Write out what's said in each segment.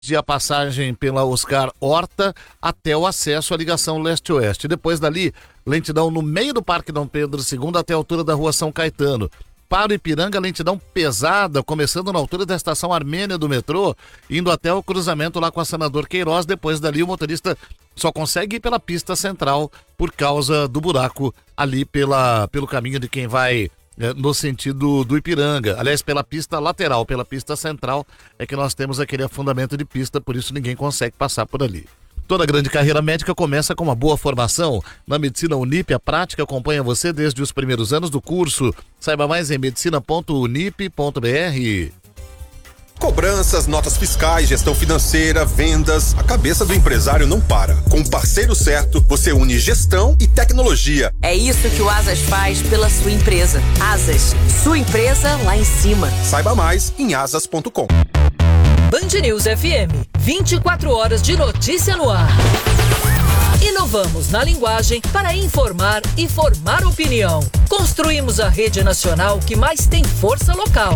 de a passagem pela Oscar Horta até o acesso à ligação leste-oeste. Depois dali, lentidão no meio do Parque Dom Pedro II até a altura da Rua São Caetano. Para o Ipiranga, lentidão pesada, começando na altura da estação Armênia do metrô, indo até o cruzamento lá com a Senador Queiroz. Depois dali, o motorista só consegue ir pela pista central por causa do buraco ali pelo caminho de quem vai no sentido do Ipiranga. Aliás, pela pista lateral, pela pista central, é que nós temos aquele afundamento de pista, por isso ninguém consegue passar por ali. Toda grande carreira médica começa com uma boa formação. Na Medicina Unip, a prática acompanha você desde os primeiros anos do curso. Saiba mais em medicina.unip.br. Cobranças, notas fiscais, gestão financeira, vendas, a cabeça do empresário não para. Com o parceiro certo, você une gestão e tecnologia. É isso que o Asas faz pela sua empresa. Asas, sua empresa lá em cima. Saiba mais em asas.com. Band News FM, 24 horas de notícia no ar. Inovamos na linguagem para informar e formar opinião. Construímos a rede nacional que mais tem força local.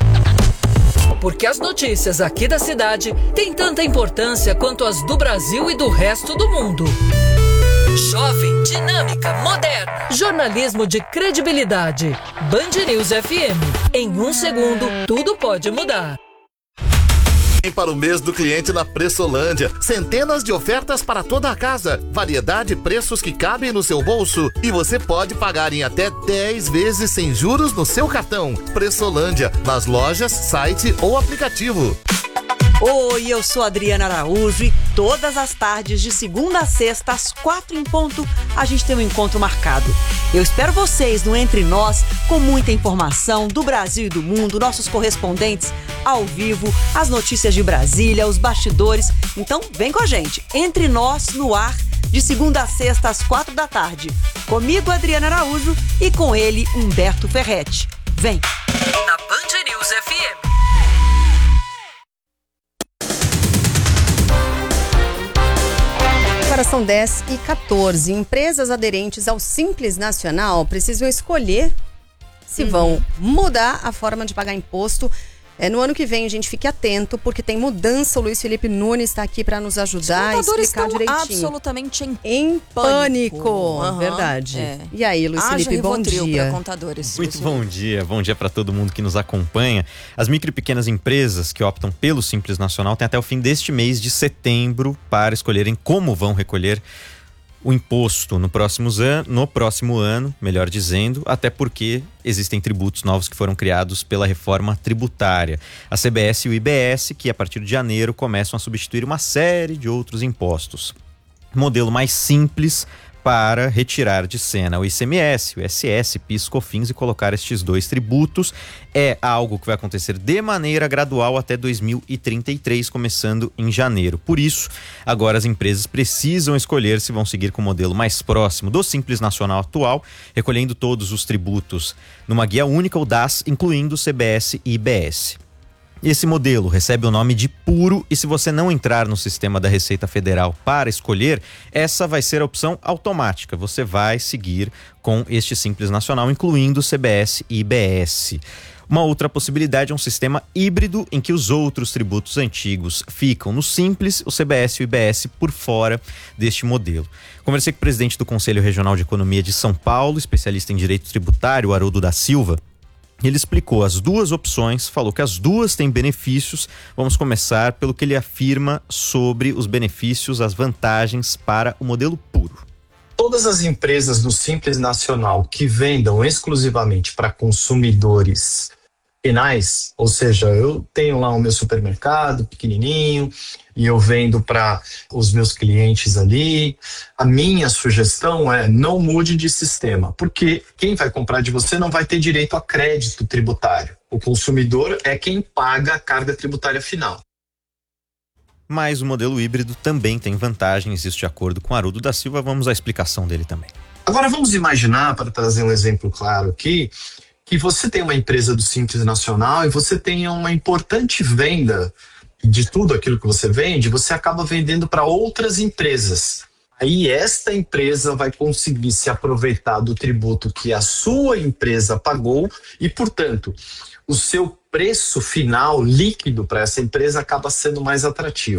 Porque as notícias aqui da cidade têm tanta importância quanto as do Brasil e do resto do mundo. Jovem, dinâmica, moderna. Jornalismo de credibilidade. Band News FM. Em 1 segundo, tudo pode mudar. Para o mês do cliente na Pressolândia, centenas de ofertas para toda a casa, variedade e preços que cabem no seu bolso e você pode pagar em até 10 vezes sem juros no seu cartão. Pressolândia, nas lojas, site ou aplicativo. Oi, eu sou Adriana Araújo e todas as tardes, de segunda a sexta, às 4 em ponto, a gente tem um encontro marcado. Eu espero vocês no Entre Nós, com muita informação do Brasil e do mundo, nossos correspondentes ao vivo, as notícias de Brasília, os bastidores. Então, vem com a gente. Entre Nós, no ar, de segunda a sexta, às 4 da tarde. Comigo, Adriana Araújo, e com ele, Humberto Ferretti. Vem! Na Band News FM. Agora são 10h14. Empresas aderentes ao Simples Nacional precisam escolher se vão mudar a forma de pagar imposto. No ano que vem, gente, fique atento, porque tem mudança. O Luiz Felipe Nunes está aqui para nos ajudar a explicar direitinho. Absolutamente em pânico. Verdade. E aí, Luiz Felipe, bom dia. Contadores. Muito bom dia para todo mundo que nos acompanha. As micro e pequenas empresas que optam pelo Simples Nacional têm até o fim deste mês de setembro para escolherem como vão recolher o imposto no próximo ano, melhor dizendo, até porque existem tributos novos que foram criados pela reforma tributária. A CBS e o IBS, que a partir de janeiro começam a substituir uma série de outros impostos. Modelo mais simples para retirar de cena o ICMS, o ISS, PIS, COFINS e colocar estes dois tributos. É algo que vai acontecer de maneira gradual até 2033, começando em janeiro. Por isso, agora as empresas precisam escolher se vão seguir com o modelo mais próximo do Simples Nacional atual, recolhendo todos os tributos numa guia única, o DAS, incluindo CBS e IBS. Esse modelo recebe o nome de Puro e se você não entrar no sistema da Receita Federal para escolher, essa vai ser a opção automática. Você vai seguir com este Simples Nacional, incluindo CBS e IBS. Uma outra possibilidade é um sistema híbrido em que os outros tributos antigos ficam no Simples, o CBS e o IBS por fora deste modelo. Conversei com o presidente do Conselho Regional de Economia de São Paulo, especialista em direito tributário, Haroldo da Silva. Ele explicou as duas opções, falou que as duas têm benefícios. Vamos começar pelo que ele afirma sobre os benefícios, as vantagens para o modelo puro. Todas as empresas do Simples Nacional que vendam exclusivamente para consumidores finais, ou seja, eu tenho lá o meu supermercado pequenininho e eu vendo para os meus clientes ali, a minha sugestão é não mude de sistema, porque quem vai comprar de você não vai ter direito a crédito tributário. O consumidor é quem paga a carga tributária final. Mas o modelo híbrido também tem vantagens, isso de acordo com Haroldo da Silva. Vamos à explicação dele também. Agora vamos imaginar, para trazer um exemplo claro aqui, que você tem uma empresa do Simples Nacional e você tem uma importante venda de tudo aquilo que você vende, você acaba vendendo para outras empresas. Aí esta empresa vai conseguir se aproveitar do tributo que a sua empresa pagou e, portanto, o seu preço final líquido para essa empresa acaba sendo mais atrativo.